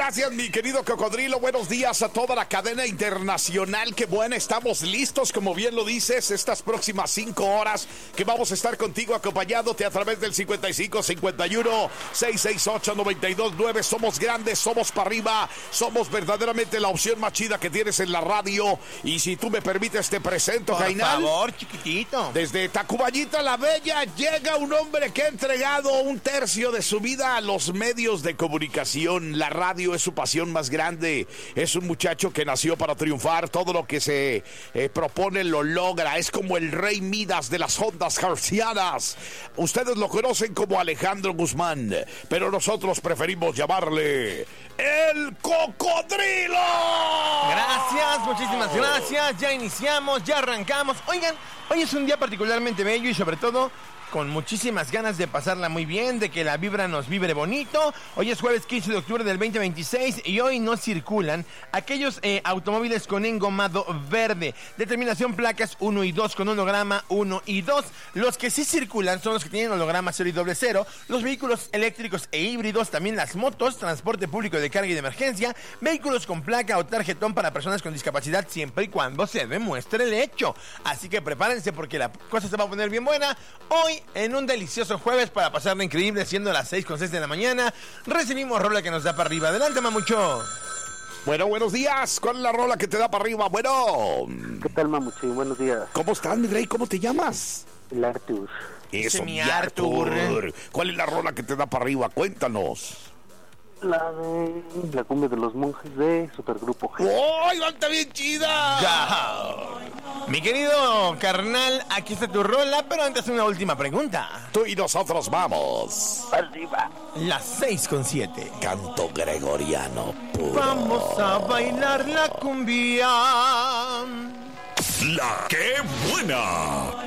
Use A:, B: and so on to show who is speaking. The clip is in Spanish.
A: Gracias, mi querido Cocodrilo. Buenos días a toda la cadena internacional. Qué buena, estamos listos, como bien lo dices, estas próximas 5 horas que vamos a estar contigo acompañándote a través del 55 51 668 929. Somos grandes, somos para arriba, somos verdaderamente la opción más chida que tienes en la radio. Y si tú me permites, te presento, Jainal.
B: Por favor, chiquitito.
A: Desde Tacuballita la Bella llega un hombre que ha entregado 1/3 de su vida a los medios de comunicación. La radio es su pasión más grande. Es un muchacho que nació para triunfar. Todo lo que se propone lo logra. Es como el rey Midas de las ondas hertzianas. Ustedes lo conocen como Alejandro Guzmán, pero nosotros preferimos llamarle el Cocodrilo.
B: Gracias, muchísimas gracias. Ya iniciamos, ya arrancamos. Oigan, hoy es un día particularmente bello y sobre todo con muchísimas ganas de pasarla muy bien, de que la vibra nos vibre bonito. Hoy es jueves 15 de octubre del 2026 y hoy no circulan aquellos automóviles con engomado verde. Determinación placas 1 y 2 con holograma 1 y 2. Los que sí circulan son los que tienen holograma 0 y 00. Los vehículos eléctricos e híbridos, también las motos, transporte público de carga y de emergencia, vehículos con placa o tarjetón para personas con discapacidad siempre y cuando se demuestre el hecho. Así que prepárense porque la cosa se va a poner bien buena. Hoy, en un delicioso jueves para pasarla increíble, siendo las 6:06 de la mañana, recibimos rola que nos da para arriba. Adelante, Mamucho.
A: Bueno, buenos días. ¿Cuál es la rola que te da para arriba? Bueno.
C: ¿Qué tal, Mamuchi? Buenos días.
A: ¿Cómo estás, mi rey? ¿Cómo te llamas?
C: El Artur.
A: Eso,
B: mi
A: mi
B: Artur.
A: Artur. ¿Cuál es la rola que te da para arriba? Cuéntanos.
C: La de la cumbia de los monjes de Supergrupo G.
A: ¡Ay, está bien chida!
B: Ya. Mi querido carnal, aquí está tu rola, pero antes una última pregunta.
A: Tú y nosotros vamos.
C: Arriba.
B: Las 6:07.
A: Canto gregoriano puro.
B: Vamos a bailar la cumbia.
A: La que buena.